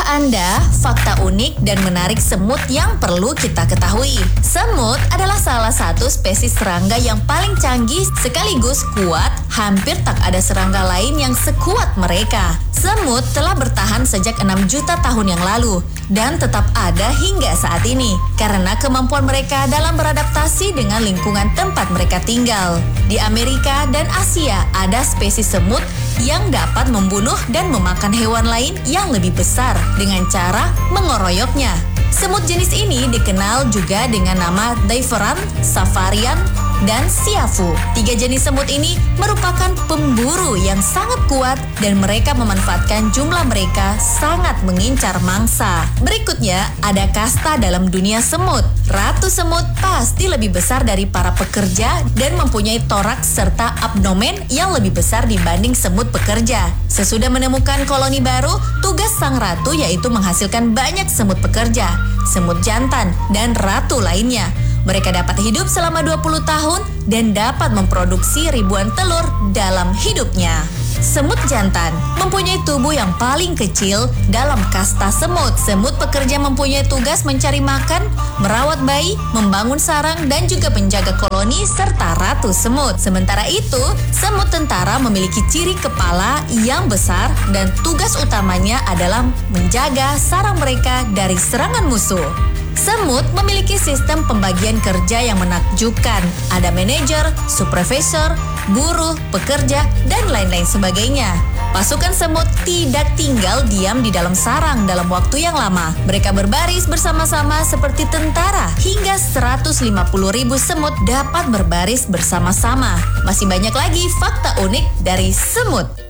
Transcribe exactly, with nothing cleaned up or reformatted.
Anda, fakta unik dan menarik semut yang perlu kita ketahui. Semut adalah salah satu spesies serangga yang paling canggih sekaligus kuat. Hampir tak ada serangga lain yang sekuat mereka. Semut telah bertahan sejak enam juta tahun yang lalu dan tetap ada hingga saat ini karena kemampuan mereka dalam beradaptasi dengan lingkungan tempat mereka tinggal. Di Amerika dan Asia ada spesies semut yang dapat membunuh dan memakan hewan lain yang lebih besar dengan cara mengoroyoknya. Semut jenis ini dikenal juga dengan nama Daiveran, Safarian, dan Siafu. Tiga jenis semut ini merupakan pemburu yang sangat kuat dan mereka memanfaatkan jumlah mereka sangat mengincar mangsa. Berikutnya ada kasta dalam dunia semut. Ratu semut pasti lebih besar dari para pekerja dan mempunyai toraks serta abdomen yang lebih besar dibanding semut pekerja. Sesudah menemukan koloni baru, tugas sang ratu yaitu menghasilkan banyak semut pekerja, semut jantan, dan ratu lainnya. Mereka dapat hidup selama dua puluh tahun dan dapat memproduksi ribuan telur dalam hidupnya. Semut jantan mempunyai tubuh yang paling kecil dalam kasta semut. Semut pekerja mempunyai tugas mencari makan, merawat bayi, membangun sarang, dan juga menjaga koloni serta ratu semut. Sementara itu, semut tentara memiliki ciri kepala yang besar dan tugas utamanya adalah menjaga sarang mereka dari serangan musuh. Semut memiliki sistem pembagian kerja yang menakjubkan. Ada manajer, supervisor, buruh, pekerja, dan lain-lain sebagainya. Pasukan semut tidak tinggal diam di dalam sarang dalam waktu yang lama. Mereka berbaris bersama-sama seperti tentara. Hingga seratus lima puluh ribu semut dapat berbaris bersama-sama. Masih banyak lagi fakta unik dari semut.